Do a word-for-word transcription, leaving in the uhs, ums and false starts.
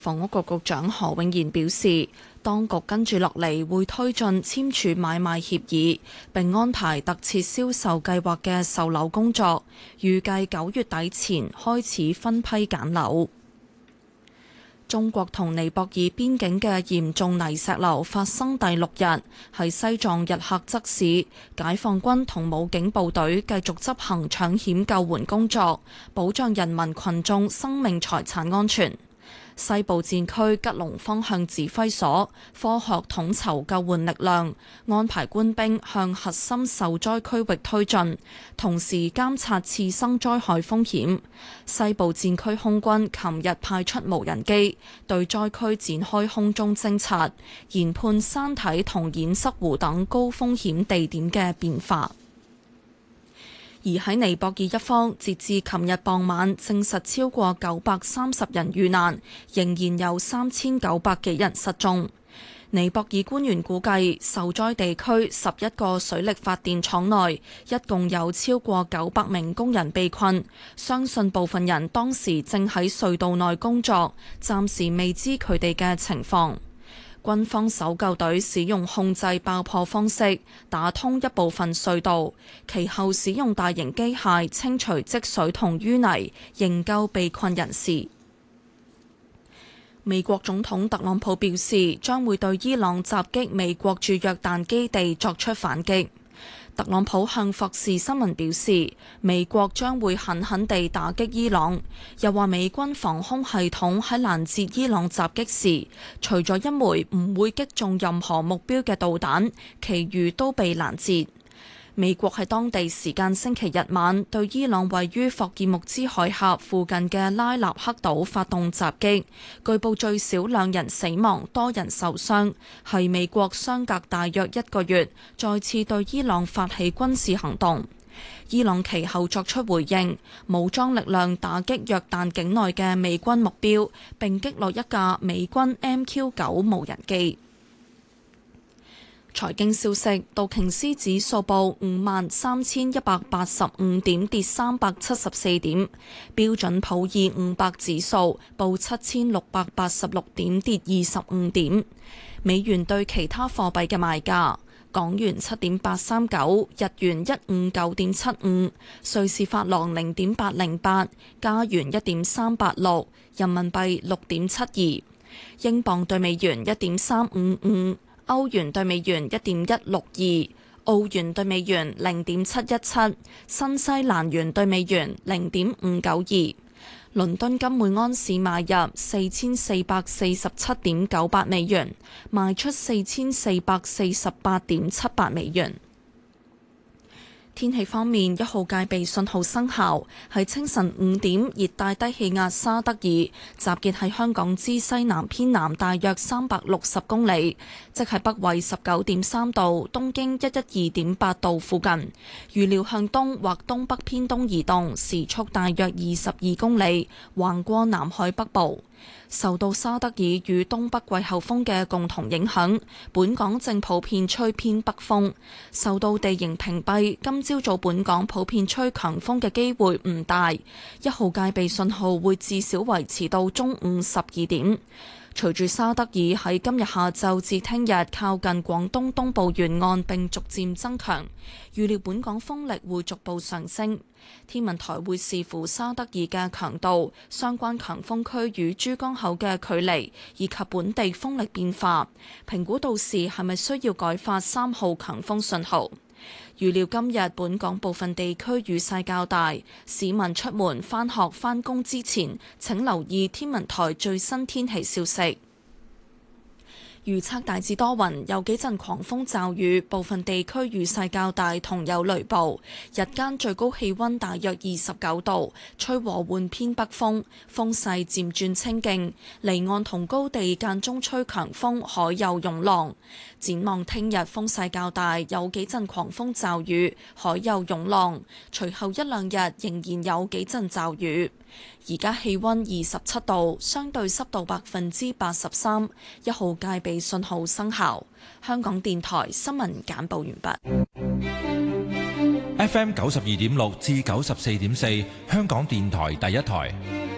房屋局局長何永賢表示，當局跟住落嚟會推進簽署買賣協議，並安排特設銷售計劃嘅售樓工作，預計九月底前開始分批揀樓。中國同尼泊爾邊境嘅嚴重泥石流發生第六日，喺西藏日喀則市，解放軍同武警部隊繼續執行搶險救援工作，保障人民群眾生命財產安全。西部戰區吉隆方向指揮所科學統籌救援力量，安排官兵向核心受災區域推進，同時監察次生災害風險。西部戰區空軍琴日派出無人機對災區展開空中偵察，研判山體同堰塞湖等高風險地點嘅變化。而喺尼泊爾一方，截至琴日傍晚，證實超過九百三十人遇難，仍然有三千九百幾人失蹤。尼泊爾官員估計，受災地區十一個水力發電廠內，一共有超過九百名工人被困，相信部分人當時正喺隧道內工作，暫時未知佢哋嘅情況。軍方搜救隊使用控制爆破方式打通一部分隧道，其後使用大型機械清除積水同淤泥，營救被困人士。美國總統特朗普表示，將會對伊朗襲擊美國駐約旦基地作出反擊。特朗普向霍士新聞表示，美國將會狠狠地打擊伊朗，又話美軍防空系統喺攔截伊朗襲擊時，除咗一枚唔會擊中任何目標嘅導彈，其餘都被攔截。美國喺當地時間星期日晚對伊朗位於霍爾木茲海峽附近嘅拉納克島發動襲擊，據報最少兩人死亡，多人受傷，係美國相隔大約一個月再次對伊朗發起軍事行動。伊朗其後作出回應，武裝力量打擊約旦境內嘅美軍目標，並擊落一架美軍 M Q 九無人機。財經消息，道瓊斯指數報五萬三千一百八十五點，跌三百七十四點；標準普爾五百指數報七千六百八十六點，跌二十五點。美元對其他貨幣嘅賣價：港元七點八三九，日元一五九點七五，瑞士法郎零點八零八，加元一點三八六，人民幣六點七二，英鎊對美元一點三五五。歐元對美元一點一六二，澳元對美元零點七一七，新西蘭元對美元零點五九二。倫敦金每安士買入四千四百四十七點九八美元，賣出四千四百四十八點七八美元。天氣方面，一號戒備信號生效。喺清晨五點，熱帶低氣壓沙德爾集結喺香港之西南偏南大約三百六十公里，即係北緯十九點三度、東經一一二點八度附近。預料向東或東北偏東移動，時速大約二十二公里，橫過南海北部。受到沙德爾與東北季候風嘅共同影響，本港正普遍吹偏北風。受到地形屏蔽，今朝早本港普遍吹強風嘅機會唔大，一號戒備信號會至少維持到中午十二點。隨住沙德爾喺今日下晝至聽日靠近廣東東部沿岸並逐漸增強，預料本港風力會逐步上升。天文台會視乎沙德爾嘅強度、相關強風區與珠江口嘅距離以及本地風力變化，評估到時係咪需要改發三號強風信號。預料今日本港部分地區雨勢較大，市民出門返學返工之前請留意天文台最新天氣消息。預測大致多雲，有幾陣狂風驟雨，部分地區雨勢較大，同有雷暴。日間最高氣溫大約二十九度，吹和緩偏北風，風勢漸轉清勁。離岸同高地間中吹強風，海有湧浪。展望聽日風勢較大，有幾陣狂風驟雨，海有湧浪。隨後一兩日仍然有幾陣驟雨。而家氣溫二十七度，相對濕度百分之八十三，一號戒備信號生效。香港電台新聞簡報完畢。 F M 九十二點六至九十四點四，香港電台第一台。